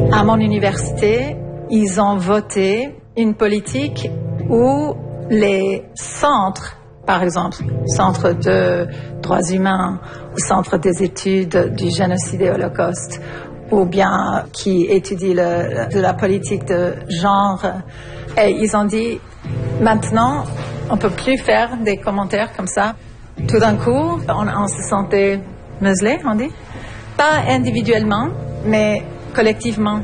À mon université, ils ont voté une politique où les centres, par exemple, centre de droits humains ou centre des études du génocide et holocauste, ou bien qui étudie de la politique de genre, et ils ont dit, maintenant, on peut plus faire des commentaires comme ça. Tout d'un coup, on se sentait muselé, on dit. Pas individuellement, mais collectivement.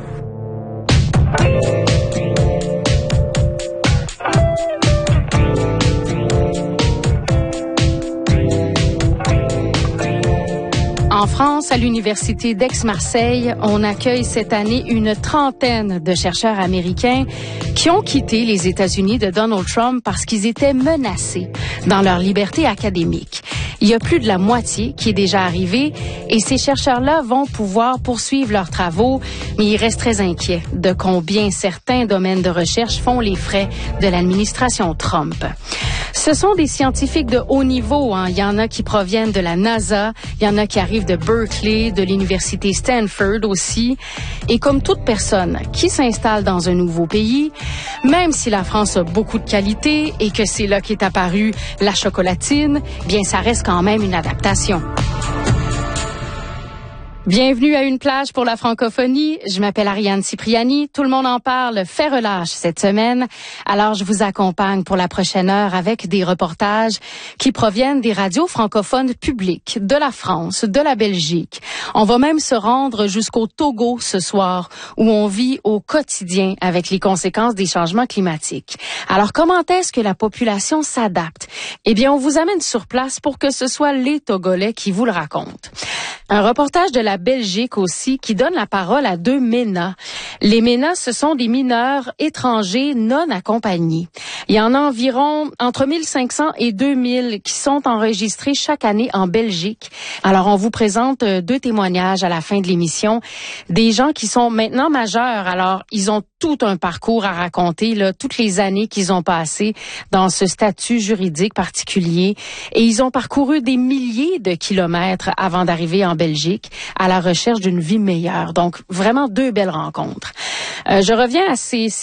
En France, à l'Université d'Aix-Marseille, on accueille cette année une trentaine de chercheurs américains qui ont quitté les États-Unis de Donald Trump parce qu'ils étaient menacés dans leur liberté académique. Il y a plus de la moitié qui est déjà arrivée et ces chercheurs-là vont pouvoir poursuivre leurs travaux, mais ils restent très inquiets de combien certains domaines de recherche font les frais de l'administration Trump. Ce sont des scientifiques de haut niveau. Il y en a qui proviennent de la NASA, il y en a qui arrivent de Berkeley, de l'université Stanford aussi. Et comme toute personne qui s'installe dans un nouveau pays, même si la France a beaucoup de qualités et que c'est là qu'est apparue la chocolatine, bien ça reste quand même une adaptation. Bienvenue à Une plage pour la francophonie. Je m'appelle Ariane Cipriani. Tout le monde en parle, fait relâche cette semaine. Alors, je vous accompagne pour la prochaine heure avec des reportages qui proviennent des radios francophones publiques, de la France, de la Belgique. On va même se rendre jusqu'au Togo ce soir, où on vit au quotidien avec les conséquences des changements climatiques. Alors, comment est-ce que la population s'adapte? Eh bien, on vous amène sur place pour que ce soit les Togolais qui vous le racontent. Un reportage de la Belgique aussi qui donne la parole à deux MENA. Les MENA, ce sont des mineurs étrangers non accompagnés. Il y en a environ entre 1500 et 2000 qui sont enregistrés chaque année en Belgique. Alors, on vous présente deux témoignages à la fin de l'émission. Des gens qui sont maintenant majeurs. Alors, ils ont tout un parcours à raconter, là, toutes les années qu'ils ont passées dans ce statut juridique particulier. Et ils ont parcouru des milliers de kilomètres avant d'arriver en Belgique à la recherche d'une vie meilleure. Donc, vraiment deux belles rencontres. Je reviens à ces